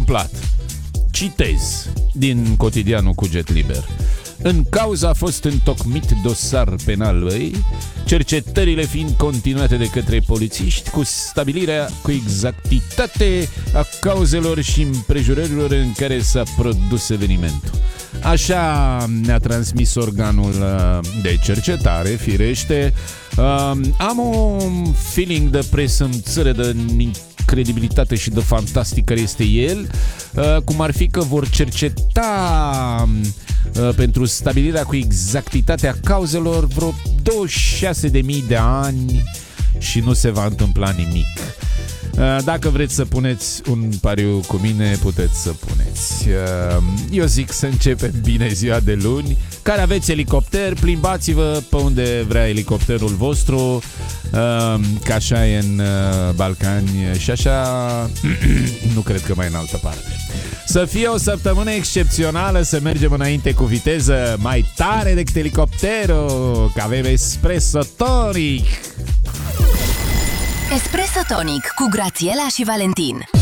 întâmplat? Citez din cotidianul Cuget Liber. În cauză a fost întocmit dosar penal, cercetările fiind continuate de către polițiști cu stabilirea cu exactitate a cauzelor și împrejurărilor în care s-a produs evenimentul. Așa ne-a transmis organul de cercetare, firește. Am un feeling de presămțire, de credibilitate și de fantastic care este el, cum ar fi că vor cerceta pentru stabilirea cu exactitatea cauzelor vreo 26.000 de ani și nu se va întâmpla nimic. Dacă vreți să puneți un pariu cu mine, puteți să puneți. Eu zic să începem bine ziua de luni. Care aveți elicopter, plimbați-vă pe unde vrea elicopterul vostru, că așa e în Balcani și așa nu cred că mai în altă parte. Să fie o săptămână excepțională, să mergem înainte cu viteză mai tare decât elicopterul, că avem Espresso Tonic. Espresso Tonic cu Grațiela și Valentin.